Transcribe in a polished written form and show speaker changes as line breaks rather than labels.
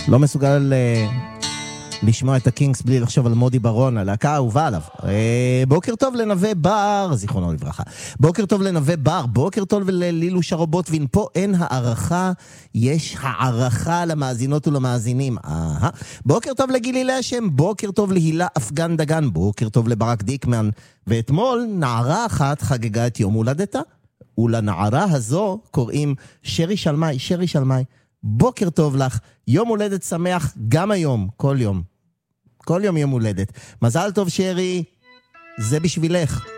לא מסוגל לשמוע את הקינגס בלי לחשוב על מודי ברון, הלהקה האהובה עליו. בוקר טוב לנווה בר, זיכרונו לברכה. בוקר טוב לנווה בר, בוקר טוב ללילו שרובוטבין. פה אין הערכה, יש הערכה למאזינות ולמאזינים. בוקר טוב לגילי לשם, בוקר טוב להילה אפגן דגן, בוקר טוב לברק דיקמן. ואתמול נערה אחת חגגה את יום הולדתה, ולנערה הזו קוראים שרי שלמי. שרי שלמי, בוקר טוב לך, יום הולדת שמח גם היום, כל יום. כל יום יום הולדת. מזל טוב שרי, זה בשבילך.